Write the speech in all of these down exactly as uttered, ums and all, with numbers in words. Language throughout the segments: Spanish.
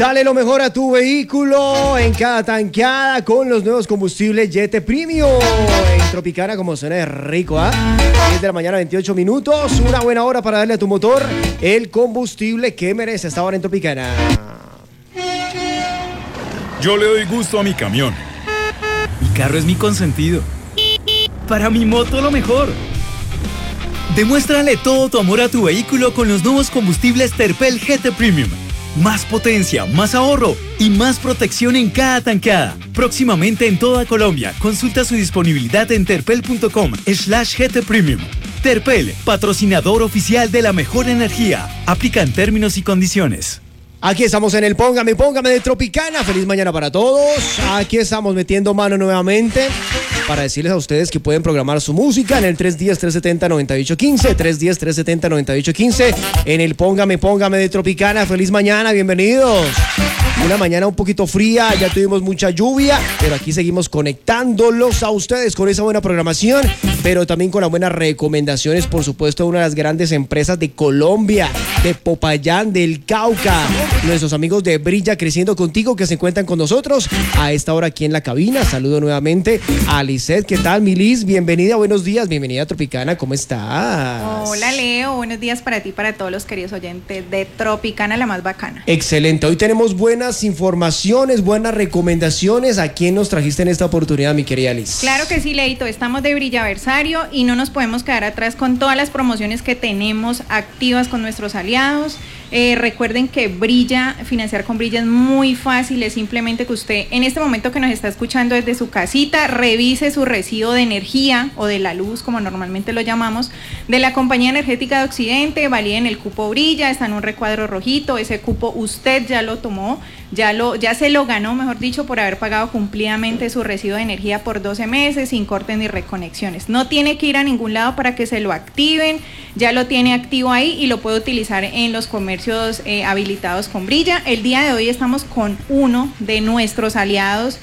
Dale lo mejor a tu vehículo en cada tanqueada con los nuevos combustibles Yete Premium. En Tropicana, como suena de rico, ¿ah? ¿eh? diez de la mañana, veintiocho minutos. Una buena hora para darle a tu motor el combustible que merece. Esta hora en Tropicana. Yo le doy gusto a mi camión. Mi carro es mi consentido. Para mi moto, lo mejor. Demuéstrale todo tu amor a tu vehículo con los nuevos combustibles Terpel G T Premium. Más potencia, más ahorro y más protección en cada tanqueada. Próximamente en toda Colombia. Consulta su disponibilidad en terpel.com slash GT Premium. Terpel, patrocinador oficial de la mejor energía. Aplican términos y condiciones. Aquí estamos en el Póngame, Póngame de Tropicana. Feliz mañana para todos. Aquí estamos metiendo mano nuevamente para decirles a ustedes que pueden programar su música en el tres uno cero, tres siete cero, nueve ocho uno cinco, tres uno cero, tres siete cero, nueve ocho uno cinco, en el Póngame, Póngame de Tropicana. Feliz mañana, bienvenidos. Una mañana un poquito fría, ya tuvimos mucha lluvia, pero aquí seguimos conectándolos a ustedes con esa buena programación, pero también con las buenas recomendaciones, por supuesto, de una de las grandes empresas de Colombia, de Popayán, del Cauca. Nuestros amigos de Brilla Creciendo Contigo, que se encuentran con nosotros a esta hora aquí en la cabina. Saludo nuevamente a Lisette. ¿Qué tal, mi Liz? Bienvenida, buenos días, bienvenida a Tropicana, ¿cómo estás? Hola, Leo, buenos días para ti, para todos los queridos oyentes de Tropicana, la más bacana. Excelente, hoy tenemos buenas informaciones, buenas recomendaciones. ¿A quién nos trajiste en esta oportunidad, mi querida Liz? Claro que sí, Leito, estamos de Brillaversario y no nos podemos quedar atrás con todas las promociones que tenemos activas con nuestros aliados. Eh, recuerden que Brilla, financiar con Brilla es muy fácil, es simplemente que usted en este momento que nos está escuchando desde su casita, revise su recibo de energía o de la luz, como normalmente lo llamamos, de la Compañía Energética de Occidente, validen el cupo Brilla, está en un recuadro rojito, ese cupo usted ya lo tomó, ya, lo, ya se lo ganó, mejor dicho, por haber pagado cumplidamente su recibo de energía por doce meses, sin cortes ni reconexiones. No tiene que ir a ningún lado para que se lo activen, ya lo tiene activo ahí y lo puede utilizar en los comercios Eh, habilitados con Brilla. El día de hoy estamos con uno de nuestros aliados,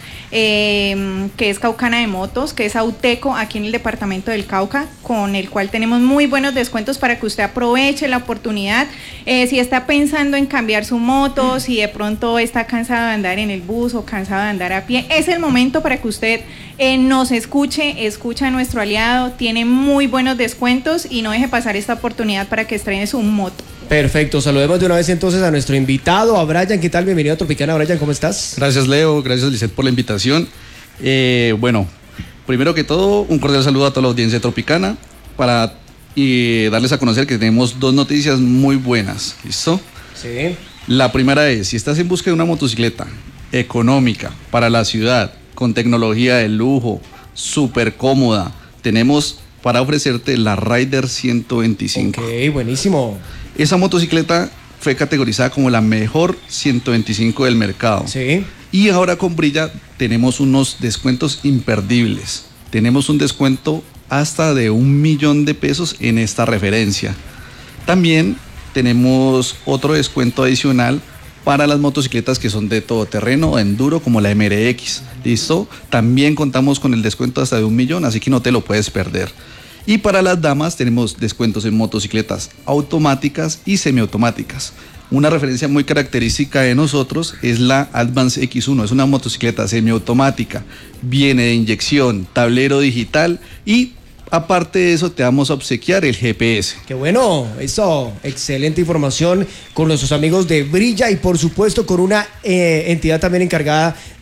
eh, que es Caucana de Motos, que es Auteco, aquí en el departamento del Cauca, con el cual tenemos muy buenos descuentos para que usted aproveche la oportunidad. Eh, si está pensando en cambiar su moto, si de pronto está cansado de andar en el bus o cansado de andar a pie, es el momento para que usted eh, nos escuche, escucha a nuestro aliado, tiene muy buenos descuentos y no deje pasar esta oportunidad para que estrene su moto. Perfecto, saludemos de una vez entonces a nuestro invitado, a Brian. ¿Qué tal? Bienvenido a Tropicana. Brian, ¿cómo estás? Gracias, Leo, gracias, Lisette, por la invitación. Eh, bueno, primero que todo, un cordial saludo a toda la audiencia de Tropicana para y darles a conocer que tenemos dos noticias muy buenas, ¿listo? Sí. La primera es, si estás en busca de una motocicleta económica para la ciudad, con tecnología de lujo, súper cómoda, tenemos para ofrecerte la Rider ciento veinticinco. Ok, buenísimo. Esa motocicleta fue categorizada como la mejor ciento veinticinco del mercado. Sí. Y ahora con Brilla tenemos unos descuentos imperdibles. Tenemos un descuento hasta de un millón de pesos en esta referencia. También tenemos otro descuento adicional para las motocicletas que son de todoterreno o enduro, como la M R X. ¿Listo? También contamos con el descuento hasta de un millón, así que no te lo puedes perder. Y para las damas tenemos descuentos en motocicletas automáticas y semiautomáticas. Una referencia muy característica de nosotros es la Advance X uno. Es una motocicleta semiautomática, viene de inyección, tablero digital y aparte de eso te vamos a obsequiar el G P S. Qué bueno, eso, excelente información con nuestros amigos de Brilla y por supuesto con una eh, entidad también encargada